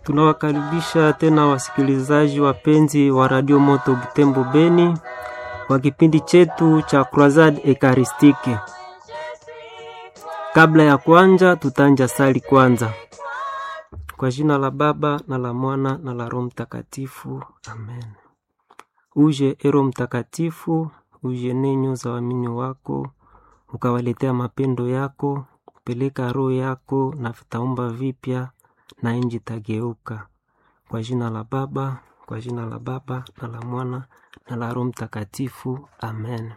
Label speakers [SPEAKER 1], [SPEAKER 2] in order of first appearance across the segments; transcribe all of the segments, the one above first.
[SPEAKER 1] Tunawakaribisha tena wasikilizaji wapenzi wa Radio Moto Butembo Beni kwa kipindi chetu cha Croisade Eucharistique. Kabla ya kuanza tutanja sali kwanza. Kwa jina la Baba na la Mwana na la Roho Mtakatifu. Amen. Uje Roho Mtakatifu, uje nenyo za waamini wako, ukawaletea mapendo yako, peleka roho yako na vitaumba vipya na nchi tageuka. Kwa jina la Baba, kwa jina la Baba na la Mwana na la Roho Mtakatifu. Amen.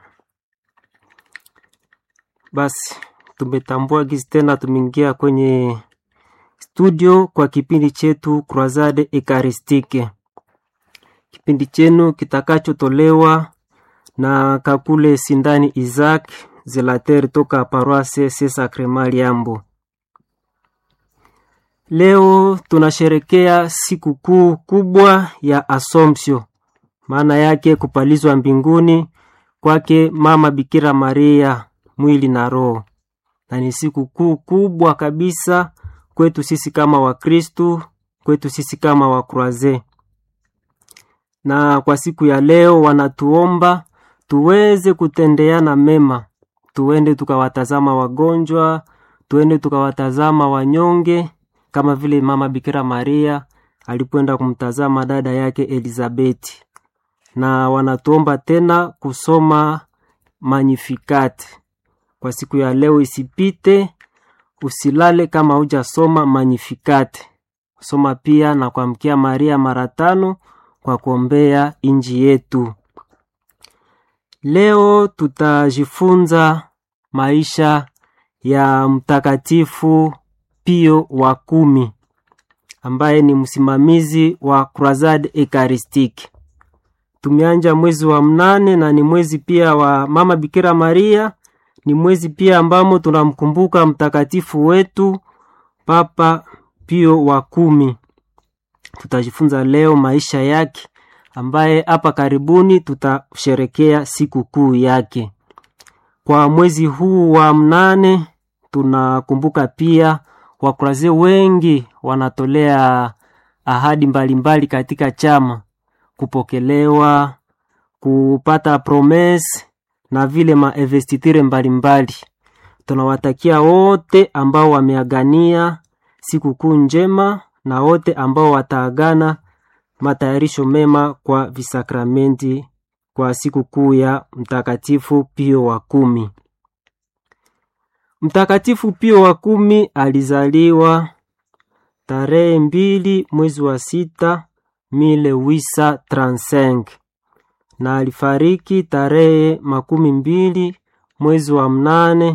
[SPEAKER 1] Basi tumetambua gizi tena tumeingia kwenye studio kwa kipindi chetu Croisade Eucharistique. Kipindi chenu kitakachotolewa na Kakule Sindani Isaac Zelater toka Paroisse Saint-Sacrement Liambo. Leo tunasherekea siku kuu kubwa ya Assumption. Maana yake kupalizwa mbinguni kwake Mama Bikira Maria mwili na roho. Na ni siku kuu kubwa kabisa kwetu sisi kama Wakristo, kwetu sisi kama Wakroise. Na kwa siku ya leo wanatuomba tuweze kutendeana mema. Tuende tukawatazama wagonjwa, tuende tukawatazama wanyonge, kama vile Mama Bikira Maria alipoenda kumtazama dada yake Elizabeth. Na wanatuomba tena kusoma Magnificat. Kwa siku ya leo isipite, usilale kama hujasoma Magnificat. Soma pia na kuamkia Maria mara 5 kwa kuombea inji yetu. Leo tutajifunza maisha ya Mtakatifu Pio wa 10 ambaye ni msimamizi wa Croisade Eucharistique. Tumeanja mwezi wa 8 na ni mwezi pia wa Mama Bikira Maria, ni mwezi pia ambamo tunamkumbuka mtakatifu wetu Papa Pio wa 10. Tutajifunza leo maisha yake ambaye hapa karibuni tutasherekea siku kuu yake. Kwa mwezi huu wa 8 tunakumbuka pia Wakroise wengi wanatolea ahadi mbalimbali katika chama, kupokelewa, kupata promesse na vile investiture mbalimbali. Tunawatakia wote ambao wameagania siku kuu njema na wote ambao wataagana matayarisho mema kwa visakramenti kwa siku kuu ya Mtakatifu Pio wa 10. Mtakatifu Pio wa 10 alizaliwa tarehe 2 mwezi wa 6 1835 na alifariki tarehe 12 mwezi wa 8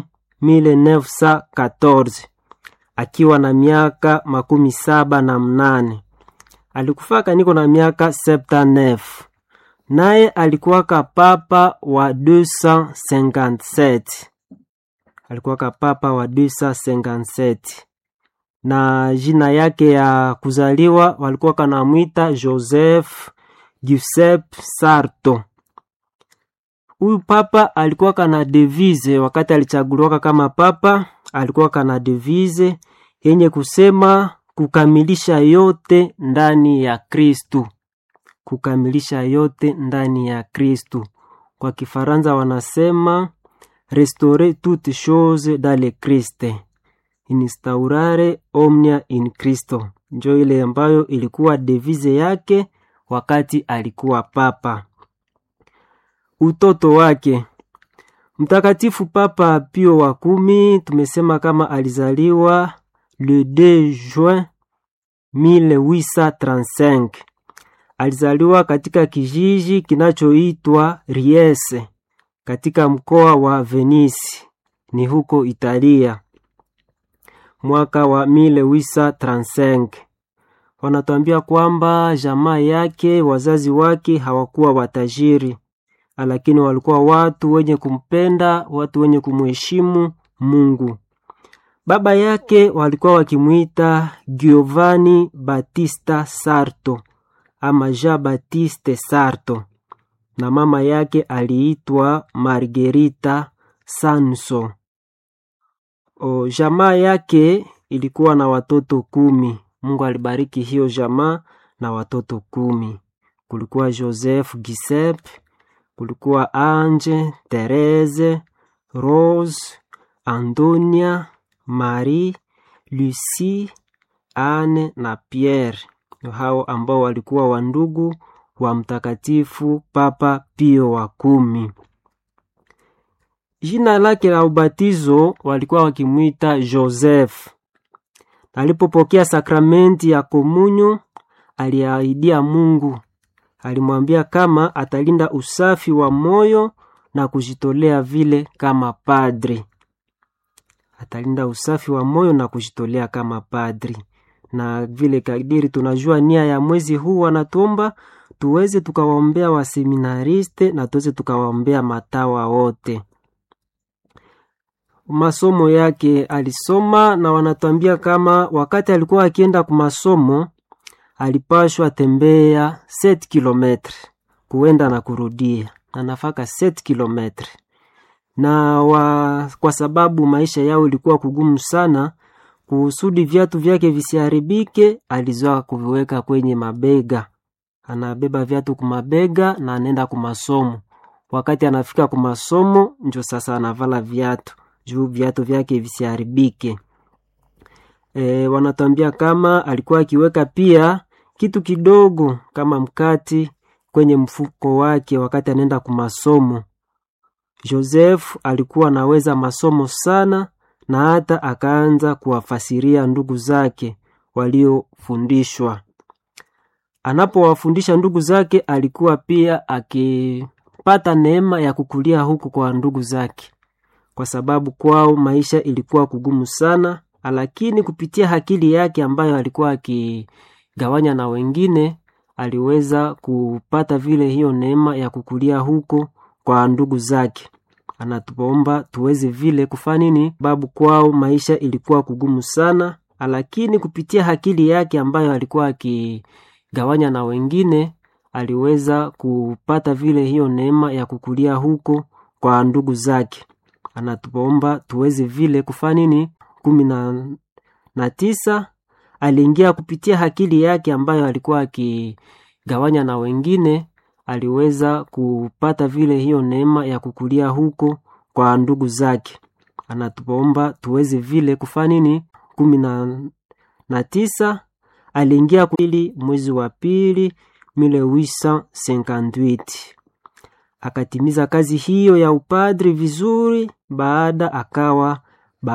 [SPEAKER 1] 1914 akiwa na miaka 78. Alikufaka niko na miaka 79. Naye alikuwa papa wa 257. Alikuwa papa wa 257. Na jina yake ya kuzaliwa walikuwa kanamuita Joseph Giuseppe Sarto. Huyu papa alikuwa kana devise wakati alichaguliwa kama papa, alikuwa kana devise yenye kusema kukamilisha yote ndani ya Kristo. Kukamilisha yote ndani ya Kristo. Kwa Kifaransa wanasema restaurer toutes choses dans le Christ. Instaurare omnia in Cristo. Ndio ile ambayo ilikuwa devise yake wakati alikuwa papa. Utoto wake. Mtakatifu Papa Pio wa 10 tumesema kama alizaliwa le 2 juin 1835. Alizaliwa katika kijiji kinachoitwa Riese katika mkoa wa Venice, ni huko Italia, mwaka wa 1835. Wanatuambia kwamba jamaa yake, wazazi wake hawakuwa watajiri, lakini walikuwa watu wenye kumpenda, watu wenye kumheshimu Mungu. Baba yake walikuwa wakimuita Giovanni Battista Sarto ama Jean Baptiste Sarto, na mama yake aliitwa Margherita Sanso. Jamaa yake ilikuwa na watoto 10 Mungu alibariki hiyo jamaa na watoto 10. Kulikuwa Joseph Giuseppe, kulikuwa Ange, Therese, Rose, Antonia, Marie, Lucie, Anne na Pierre. Hao ambao walikuwa wandugu wa Mtakatifu Papa Pio wa 10. Jina lake la ubatizo walikuwa wakimuita Joseph. Alipopokea sakramenti ya komunyo, aliahidia Mungu. Alimwambia kama atalinda usafi wa moyo na kujitolea vile kama padri. Atalinda usafi wa moyo na kujitolea kama padri. Na vile kadiri tunajua nia ya mwezi huu, wanatuomba tuweze tukawaombea waseminariste na tuweze tukawaombea matawa wote. Masomo yake alisoma, na wanatuambia kama wakati alikuwa akienda kwa masomo alipashwa tembea 7 kilometre kuenda na kurudia, na nafaka 7 kilometre. Na kwa sababu maisha yao ilikuwa kugumu sana, kusudi viatu vyake visiharibike, alizoa kuviweka kwenye mabega. Anabeba viatu kwa mabega na anaenda kwa masomo. Wakati anafika kwa masomo ndio sasa anavala viatu, juu viatu vyake visiharibike. Wanatuambia kama alikuwa akiweka pia kitu kidogo kama mkati kwenye mfuko wake wakati anaenda kwa masomo. Joseph alikuwa anaweza masomo sana, na hata akaanza kuwafasiria ndugu zake waliofundishwa. Anapowafundisha ndugu zake, alikuwa pia akipata neema ya kukulia huku kwa ndugu zake, kwa sababu kwao maisha ilikuwa kugumu sana, lakini kupitia akili yake ambayo alikuwa akigawanya na wengine, aliweza kupata vile hiyo neema ya kukulia huko kwa ndugu zake. Anatuomba tuweze vile kufanya nini? Babu kwao maisha ilikuwa kugumu sana, lakini kupitia akili yake ambayo alikuwa akigawanya na wengine, aliweza kupata vile hiyo neema ya kukulia huko kwa ndugu zake. Anatuomba tuweze vile kufanya nini? 19 aliingia kupitia akili yake ambayo alikuwa akigawanya na wengine, aliweza kupata vile hiyo neema ya kukulia huko kwa ndugu zake. Anatuomba tuweze vile kufanya nini? 19 aliingia mwezi wa pili 1858. Akatimiza kazi hiyo ya upadri vizuri, baada akawa